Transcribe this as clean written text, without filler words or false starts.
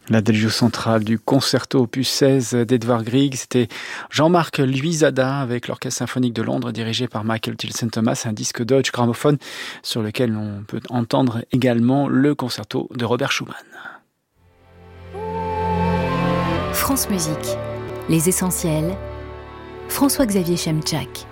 L'adagio central du concerto opus 16 d'Edvard Grieg, c'était Jean-Marc Luisada avec l'Orchestre symphonique de Londres dirigé par Michael Tilson Thomas, un disque Deutsche Grammophon sur lequel on peut entendre également le concerto de Robert Schumann. France Musique, les essentiels, François-Xavier Chemczak.